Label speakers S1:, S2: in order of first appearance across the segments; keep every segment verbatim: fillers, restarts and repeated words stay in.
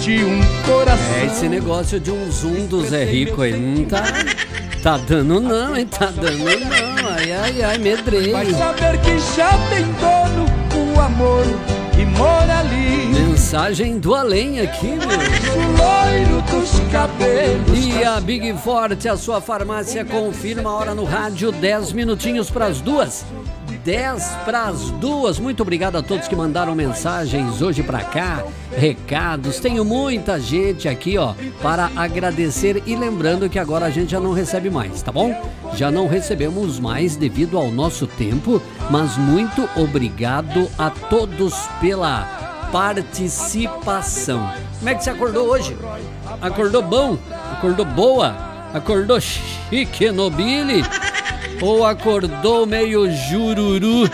S1: late um coração.
S2: É, esse negócio de um zoom do Zé Rico aí não tá, tá dando não, hein? Tá dando não. Ai, ai, ai, medrei.
S1: Vai saber que já tem dono o amor que mora ali.
S2: Mensagem do além aqui, meu.
S1: O loiro dos cabelos.
S2: E a Big Forte, a sua farmácia, confirma a hora no rádio, dez minutinhos para as duas. dez para as duas. Muito obrigado a todos que mandaram mensagens hoje para cá, recados. Tenho muita gente aqui, ó, para agradecer. E lembrando que agora a gente já não recebe mais, tá bom? Já não recebemos mais devido ao nosso tempo, mas muito obrigado a todos pela participação. Como é que você acordou hoje? Acordou bom? Acordou boa? Acordou chique nobile? Ou acordou meio jururu?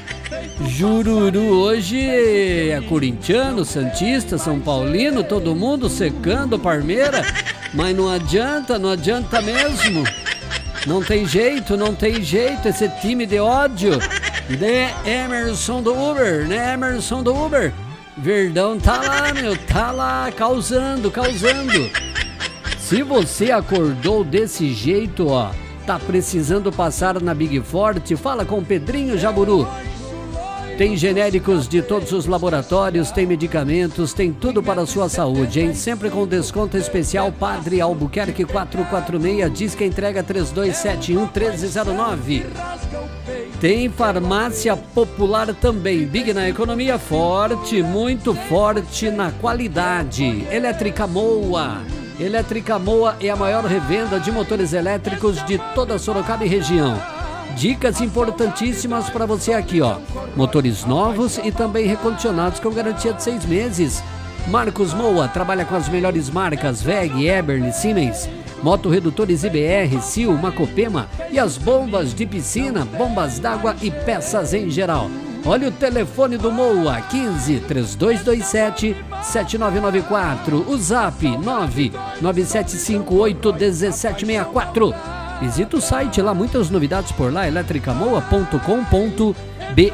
S2: Jururu hoje é corintiano, santista, são paulino, todo mundo secando Parmeira. Mas não adianta, não adianta mesmo. Não tem jeito, não tem jeito, esse time de ódio. De Emerson do Uber, né, Emerson do Uber? Verdão tá lá, meu, tá lá, causando, causando. Se você acordou desse jeito, ó, tá precisando passar na Big Forte, fala com o Pedrinho Jaburu. Tem genéricos de todos os laboratórios, tem medicamentos, tem tudo para a sua saúde, hein? Sempre com desconto especial. Padre Albuquerque quatrocentos e quarenta e seis, diz que entrega três dois sete um, um três zero nove. Tem farmácia popular também, Big na economia, forte, muito forte na qualidade. Elétrica Moa. Elétrica Moa é a maior revenda de motores elétricos de toda Sorocaba e região. Dicas importantíssimas para você aqui, ó. Motores novos e também recondicionados com garantia de seis meses. Marcos Moa trabalha com as melhores marcas W E G, Eberle, Siemens, motorredutores I B R, Sil, Macopema e as bombas de piscina, bombas d'água e peças em geral. Olha o telefone do Moa, quinze, três dois dois sete, sete nove nove quatro, o zap nove nove sete cinco oito um sete seis quatro. Visita o site lá, muitas novidades por lá, eletricamoa ponto com ponto br.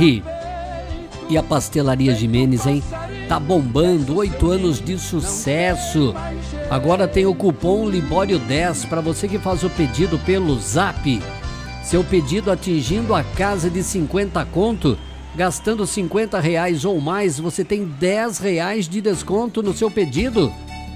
S2: E a Pastelaria Jimenez, hein? Tá bombando, oito anos de sucesso. Agora tem o cupom Libório dez para você que faz o pedido pelo zap. Seu pedido atingindo a casa de cinquenta conto, gastando cinquenta reais ou mais, você tem dez reais de desconto no seu pedido.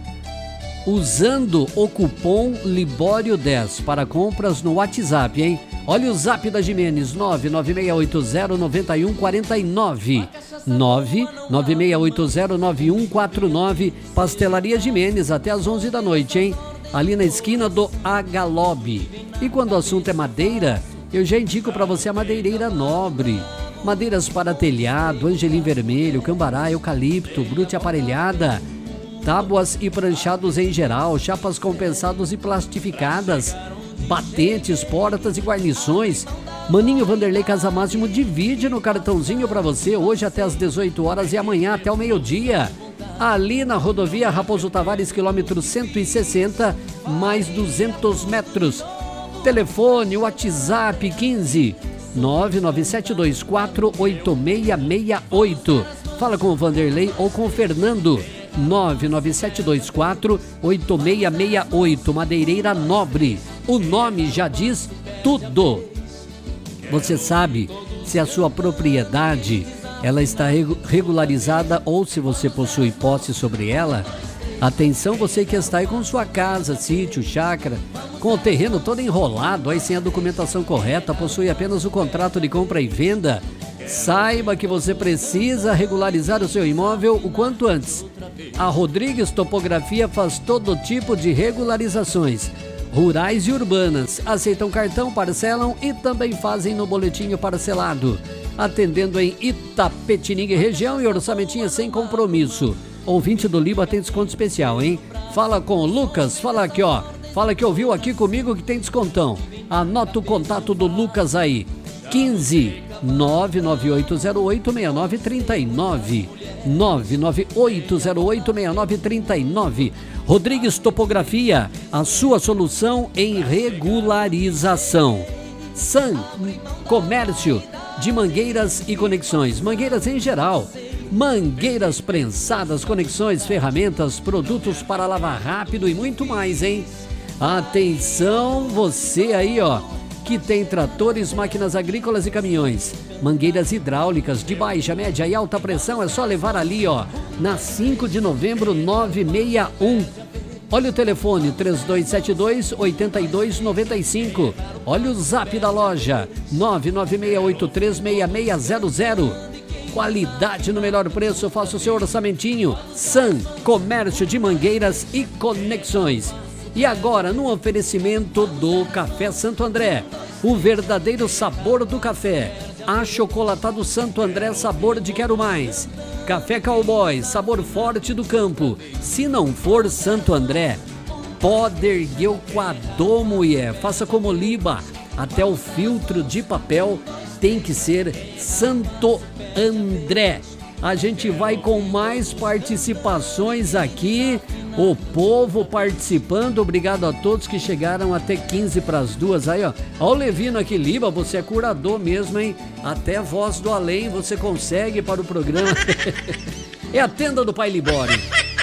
S2: Usando o cupom Libório dez para compras no WhatsApp, hein? Olha o zap da Jimenez, nove nove seis oito zero nove um quatro nove. nove nove seis oito zero nove um quatro nove. Pastelaria Jimenez, até às onze da noite, hein? Ali na esquina do Agalob. E quando o assunto é madeira, eu já indico para você a Madeireira Nobre. Madeiras para telhado, angelim vermelho, cambará, eucalipto, brute aparelhada, tábuas e pranchados em geral, chapas compensadas e plastificadas, batentes, portas e guarnições. Maninho Vanderlei Casamáximo divide no cartãozinho para você hoje até às dezoito horas e amanhã até o meio-dia. Ali na rodovia Raposo Tavares, quilômetro cento e sessenta, mais duzentos metros. Telefone, WhatsApp quinze, nove nove sete dois quatro oito seis seis oito. Fala com o Vanderlei ou com o Fernando. nove nove sete dois quatro oito seis seis oito. Madeireira Nobre. O nome já diz tudo. Você sabe se a sua propriedade ela está regularizada ou se você possui posse sobre ela? Atenção, você que está aí com sua casa, sítio, chácara, com o terreno todo enrolado, aí sem a documentação correta, possui apenas o contrato de compra e venda. Saiba que você precisa regularizar o seu imóvel o quanto antes. A Rodrigues Topografia faz todo tipo de regularizações, rurais e urbanas. Aceitam cartão, parcelam e também fazem no boletinho parcelado. Atendendo em Itapetininga e região e orçamentinha sem compromisso. Ouvinte do Liba tem desconto especial, hein? Fala com o Lucas, fala aqui, ó. Fala que ouviu aqui comigo que tem descontão. Anota o contato do Lucas aí. quinze, nove nove oito zero oito seis nove três nove. nove nove oito zero oito seis nove três nove. Rodrigues Topografia, a sua solução em regularização. Sam Comércio de mangueiras e conexões, mangueiras em geral, mangueiras prensadas, conexões, ferramentas, produtos para lavar rápido e muito mais, hein? Atenção, você aí, ó, que tem tratores, máquinas agrícolas e caminhões, mangueiras hidráulicas de baixa, média e alta pressão, é só levar ali, ó, na cinco de novembro, novecentos e sessenta e um. Olha o telefone, três dois sete dois, oito dois nove cinco. Olha o zap da loja, nove nove seis oito três seis seis zero zero. Qualidade no melhor preço, faça o seu orçamentinho. Sam, comércio de mangueiras e conexões. E agora, no oferecimento do Café Santo André, o verdadeiro sabor do café. Achocolatado Santo André, sabor de quero mais. Café Cowboy, sabor forte do campo. Se não for Santo André, pode erguer o quadô, mulher. Faça como Liba, até o filtro de papel tem que ser Santo André. A gente vai com mais participações aqui. O povo participando, obrigado a todos que chegaram até quinze para as duas. Aí, ó, ó o Levino aqui, Liba, você é curador mesmo, hein? Até voz do além você consegue para o programa. É a tenda do Pai Libório.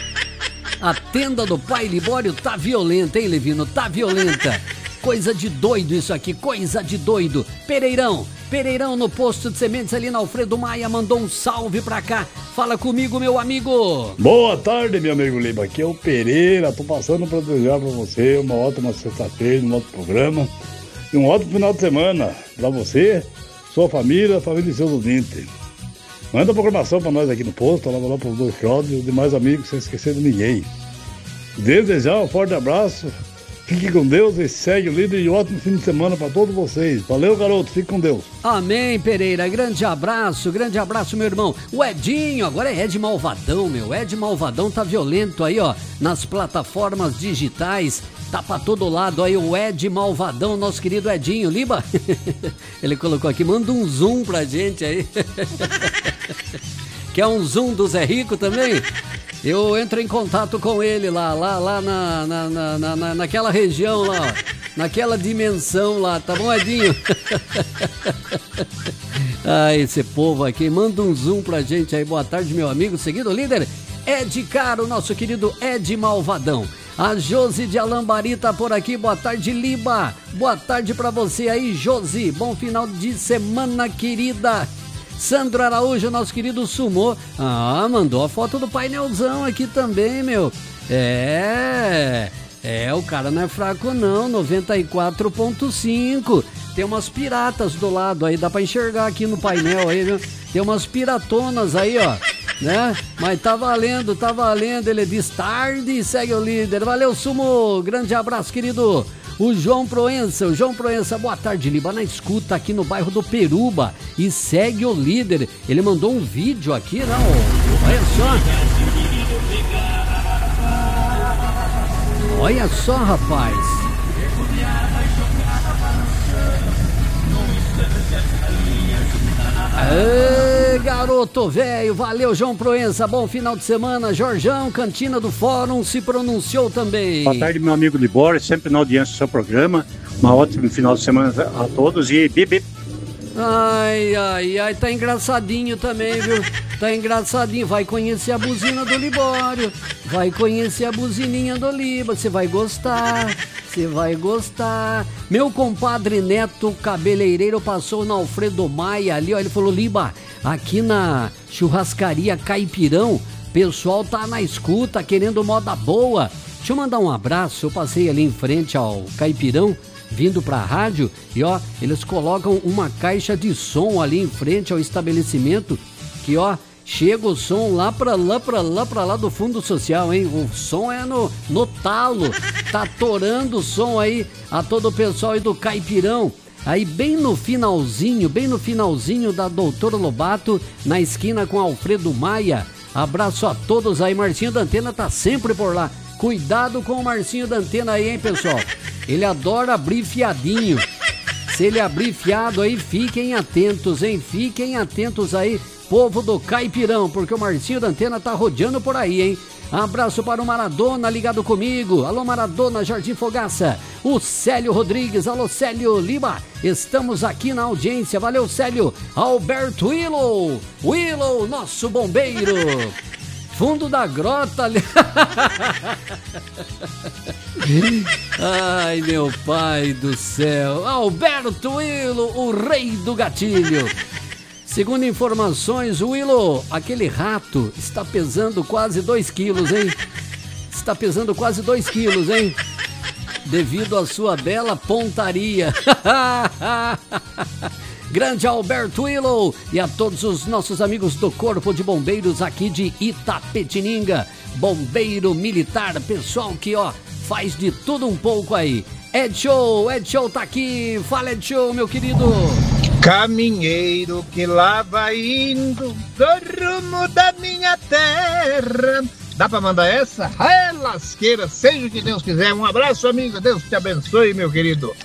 S2: A tenda do Pai Libório tá violenta, hein, Levino? Tá violenta. Coisa de doido isso aqui, coisa de doido. Pereirão, Pereirão no posto de sementes ali na Alfredo Maia mandou um salve pra cá. Fala comigo, meu amigo.
S3: Boa tarde, meu amigo Liba. Aqui é o Pereira. Tô passando para desejar pra você uma ótima sexta-feira, um ótimo programa e um ótimo final de semana pra você, sua família, família e seus ouvintes. Manda a programação pra nós aqui no posto, lá, lá pros dois Claudio e os demais amigos, sem esquecer de ninguém. Desejar um forte abraço. Fique com Deus e segue o líder e ótimo fim de semana para todos vocês. Valeu, garoto. Fique com Deus.
S2: Amém, Pereira. Grande abraço, grande abraço, meu irmão. O Edinho, agora é Ed Malvadão, meu. Ed Malvadão tá violento aí, ó, nas plataformas digitais. Tá pra todo lado aí o Ed Malvadão, nosso querido Edinho. Liba, ele colocou aqui, manda um zoom pra gente aí. Quer um zoom do Zé Rico também? Eu entro em contato com ele lá, lá, lá na, na, na, na, naquela região lá, ó, naquela dimensão lá, tá bom, Edinho? Ah, esse povo aqui, manda um zoom pra gente aí, boa tarde, meu amigo, seguido líder, Ed Caro, nosso querido Ed Malvadão. A Josi de Alambari tá por aqui, boa tarde, Liba, boa tarde pra você aí, Josi, bom final de semana, querida. Sandro Araújo, nosso querido Sumô. Ah, mandou a foto do painelzão aqui também, meu. É, é, o cara não é fraco não, noventa e quatro ponto cinco. Tem umas piratas do lado aí, dá pra enxergar aqui no painel aí, viu? Tem umas piratonas aí, ó, né? Mas tá valendo, tá valendo. Ele diz tarde, segue o líder. Valeu, Sumô, grande abraço, querido. O João Proença, o João Proença, boa tarde, Liba, na escuta aqui no bairro do Peruba e segue o líder. Ele mandou um vídeo aqui, não? Olha só. Olha só, rapaz. Ê, garoto velho, valeu, João Proença, bom final de semana. Jorjão, Cantina do Fórum, se pronunciou também.
S4: Boa tarde, meu amigo Libório, sempre na audiência do seu programa. Uma ótima final de semana a todos e bip.
S2: Ai, ai, ai, tá engraçadinho também, viu? Tá engraçadinho, vai conhecer a buzina do Libório, vai conhecer a buzininha do Liba, você vai gostar. Você vai gostar. Meu compadre Neto Cabeleireiro passou na Alfredo Maia ali, ó. Ele falou, Liba, aqui na churrascaria Caipirão, pessoal tá na escuta, querendo moda boa. Deixa eu mandar um abraço. Eu passei ali em frente ao Caipirão, vindo pra rádio, e ó, eles colocam uma caixa de som ali em frente ao estabelecimento, que ó, chega o som lá pra lá, pra lá, pra lá do fundo social, hein? O som é no, no talo, tá torando o som aí a todo o pessoal aí do Caipirão. Aí bem no finalzinho, bem no finalzinho da Doutor Lobato, na esquina com Alfredo Maia. Abraço a todos aí, Marcinho da Antena tá sempre por lá. Cuidado com o Marcinho da Antena aí, hein, pessoal? Ele adora abrir fiadinho. Se ele abrir fiado aí, fiquem atentos, hein? Fiquem atentos aí, povo do Caipirão, porque o Marcinho da Antena tá rodeando por aí, hein? Abraço para o Maradona ligado comigo. Alô Maradona, Jardim Fogaça. O Célio Rodrigues, alô Célio Lima. Estamos aqui na audiência, valeu Célio. Alberto Willow, Willow, nosso bombeiro. Fundo da grota. Ai, meu pai do céu. Alberto Willow, o rei do gatilho. Segundo informações, Willow, aquele rato está pesando quase dois quilos, hein? Está pesando quase dois quilos, hein? Devido à sua bela pontaria. Grande Alberto Willow e a todos os nossos amigos do Corpo de Bombeiros aqui de Itapetininga. Bombeiro militar, pessoal que, ó, faz de tudo um pouco aí. Ed Show, Ed Show tá aqui. Fala, Ed Show, meu querido.
S5: Caminheiro que lá vai indo do rumo da minha terra. Dá pra mandar essa? É lasqueira, seja o que Deus quiser. Um abraço, amigo. Deus te abençoe, meu querido.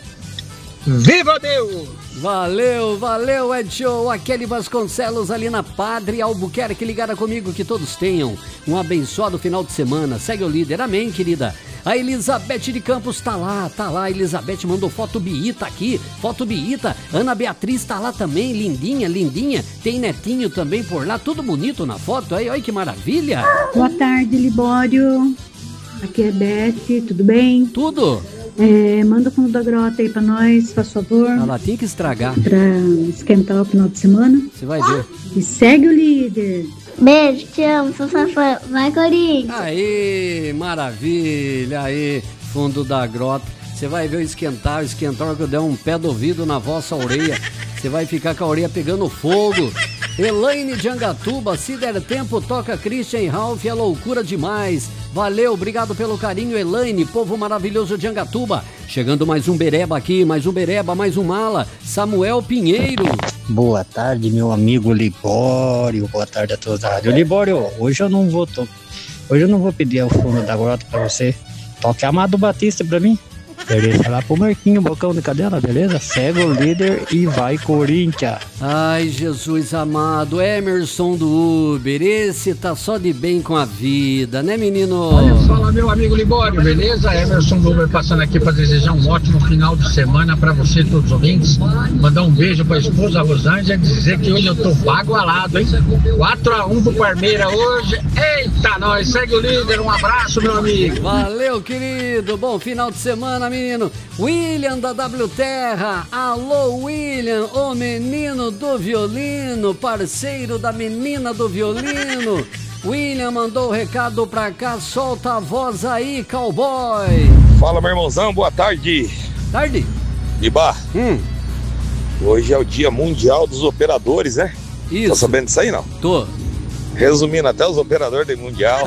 S5: Viva Deus!
S2: Valeu, valeu, Ed Show. Aquele Vasconcelos ali na Padre Albuquerque, ligada comigo, que todos tenham um abençoado final de semana. Segue o líder, amém, querida. A Elizabeth de Campos tá lá, tá lá. A Elizabeth mandou foto biita aqui, foto biita. Ana Beatriz tá lá também, lindinha, lindinha. Tem netinho também por lá, tudo bonito na foto. Aí, olha que maravilha.
S6: Boa tarde, Libório. Aqui é Beth, tudo bem?
S2: Tudo.
S6: É, manda o fundo da grota aí pra nós, faz favor.
S2: Ela tem que estragar.
S6: Pra esquentar o final de semana.
S2: Você vai ver.
S6: E segue o líder.
S7: Beijo, te amo, sou sua fã. Vai, Corinthians.
S2: Aí, maravilha, aí, fundo da grota. Você vai ver o esquentar, o esquentar que eu der um pé do ouvido na vossa orelha. Você vai ficar com a orelha pegando fogo. Elaine de Angatuba, se der tempo, toca Christian Ralph, é loucura demais. Valeu, obrigado pelo carinho, Elaine, povo maravilhoso de Angatuba. Chegando mais um bereba aqui, mais um bereba, mais um mala. Samuel Pinheiro.
S8: Boa tarde, meu amigo Libório. Boa tarde a todos da rádio. Libório, hoje eu não vou to... hoje eu não vou pedir o fundo da grota pra você. Toque Amado Batista pra mim. Beleza, lá pro Marquinho, bocão de cadela, beleza? Segue o líder e vai, Corinthians.
S2: Ai, Jesus amado, Emerson do Uber, esse tá só de bem com a vida, né, menino?
S5: Olha, fala, meu amigo Libório, beleza? Emerson do Uber passando aqui para desejar um ótimo final de semana para você e todos os ouvintes. Mandar um beijo pra esposa Rosângela e dizer que hoje eu tô bagualado, hein? quatro a um pro Parmeira hoje. Eita, nós, segue o líder, um abraço, meu amigo.
S2: Valeu, querido, bom final de semana, menino. William da W Terra, alô William, o menino do violino, parceiro da menina do violino. William mandou o recado pra cá, solta a voz aí, cowboy.
S9: Fala, meu irmãozão, boa tarde.
S2: Tarde.
S9: Ibá,
S2: hum.
S9: hoje é o Dia Mundial dos Operadores, né?
S2: Isso.
S9: Tá sabendo disso aí, não?
S2: Tô.
S9: Resumindo, até os operadores do Mundial.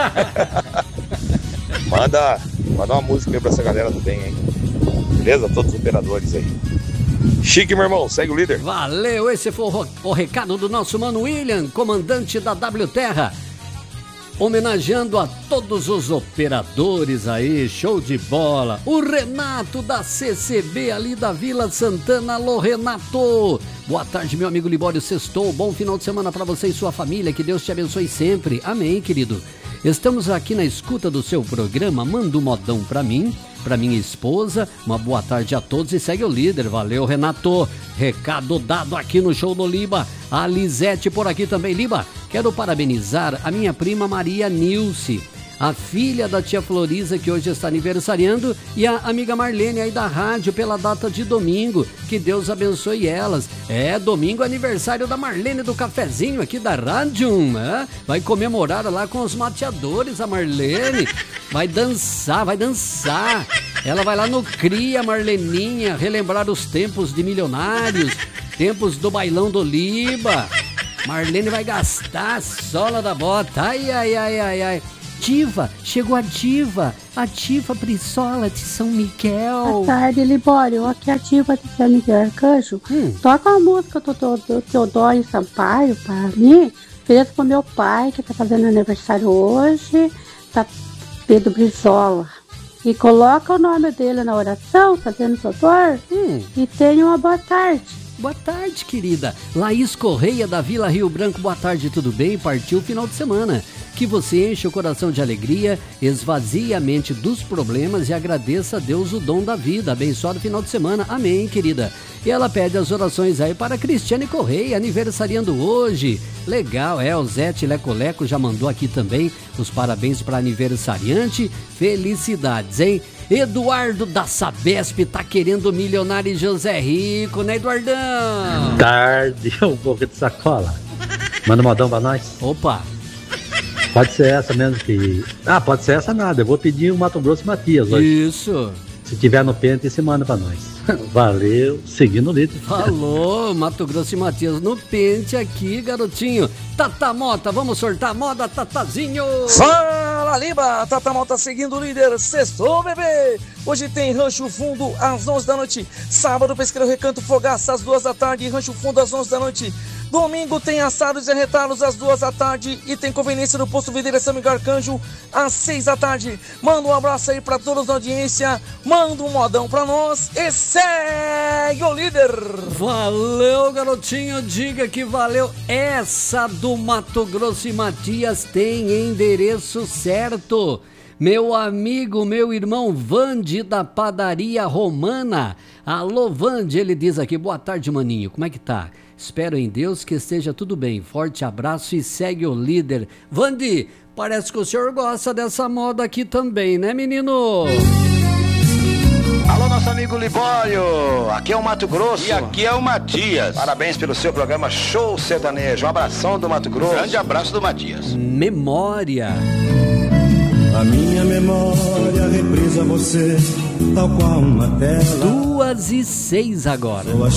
S9: Manda, manda uma música aí pra essa galera do bem, hein? Beleza? Todos os operadores aí. Chique, meu irmão, segue o líder.
S2: Valeu, esse foi o, o recado do nosso mano William, comandante da W Terra. Homenageando a todos os operadores aí, show de bola. O Renato da C C B ali da Vila Santana. Alô, Renato. Boa tarde, meu amigo Libório Sextou. Bom final de semana pra você e sua família. Que Deus te abençoe sempre. Amém, querido. Estamos aqui na escuta do seu programa. Manda um modão pra mim, pra minha esposa. Uma boa tarde a todos e segue o líder. Valeu, Renato. Recado dado aqui no Show do Liba. A Lisete por aqui também. Liba, quero parabenizar a minha prima Maria Nilce, a filha da tia Florisa, que hoje está aniversariando, e a amiga Marlene aí da rádio pela data de domingo. Que Deus abençoe elas. É, domingo é aniversário da Marlene do cafezinho aqui da rádio, né? Vai comemorar lá com os mateadores a Marlene. Vai dançar, vai dançar. Ela vai lá no Cria, Marleninha, relembrar os tempos de milionários, tempos do bailão do Liba. Marlene vai gastar a sola da bota. Ai, ai, ai, ai, ai. Diva, chegou a diva, a diva Brissola de São Miguel.
S6: Boa tarde, Libório, aqui é a diva de São Miguel Arcanjo. Hum. Toca a música do, do, do Teodoro Sampaio para mim, fez pro meu pai, que tá fazendo aniversário hoje, tá Pedro Brissola. E coloca o nome dele na oração, fazendo favor, hum. e tenha uma boa tarde.
S2: Boa tarde, querida. Laís Correia da Vila Rio Branco, boa tarde, tudo bem? Partiu o final de semana. Que você enche o coração de alegria, esvazie a mente dos problemas e agradeça a Deus o dom da vida. Abençoado final de semana. Amém, querida. E ela pede as orações aí para Cristiane Correia, aniversariando hoje. Legal, é, o Zete Leco-Leco já mandou aqui também os parabéns para aniversariante. Felicidades, hein? Eduardo da Sabesp tá querendo milionário e José Rico, né, Eduardão?
S10: Tarde, um pouco de sacola. Manda um modão pra nós.
S2: Opa!
S10: Pode ser essa mesmo que... Ah, pode ser essa nada, eu vou pedir o Mato Grosso e Matias hoje.
S2: Isso!
S10: Se tiver no pente, você manda pra nós. Valeu, seguindo o líder.
S2: Falou, Mato Grosso e Matias no pente aqui, garotinho. Tata Mota, vamos sortar moda, Tatazinho.
S11: Fala, Liba, Tata Mota seguindo o líder, sextou, bebê. Hoje tem Rancho Fundo às onze da noite. Sábado, Pesqueiro Recanto Fogaça às duas da tarde. Rancho Fundo às onze da noite. Domingo tem assados e arretados às duas da tarde e tem conveniência no Posto Videira São Miguel Arcanjo às seis da tarde. Manda um abraço aí pra todos na audiência, manda um modão pra nós e segue o líder.
S2: Valeu, garotinho, diga que valeu. Essa do Mato Grosso e Matias tem endereço certo. Meu amigo, meu irmão Vande da Padaria Romana. Alô, Vande, ele diz aqui, boa tarde, maninho, como é que tá? Espero em Deus que esteja tudo bem. Forte abraço e segue o líder. Vandi, parece que o senhor gosta dessa moda aqui também, né, menino?
S12: Alô, nosso amigo Libório. Aqui é o Mato Grosso.
S13: E aqui é o Matias.
S12: Parabéns pelo seu programa Show Sertanejo. Um abração do Mato Grosso.
S13: Grande abraço do Matias.
S2: Memória.
S14: A minha memória reprisa você, tal qual uma tela.
S2: Duas e seis agora.